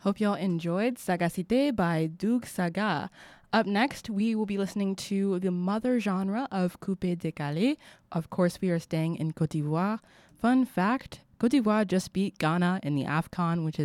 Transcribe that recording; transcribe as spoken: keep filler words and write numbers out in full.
Hope y'all enjoyed Sagacité by Doug Saga. Up next, we will be listening to the mother genre of Coupé Décalé. Of course, we are staying in Côte d'Ivoire. Fun fact, Côte d'Ivoire just beat Ghana in the AFCON, which is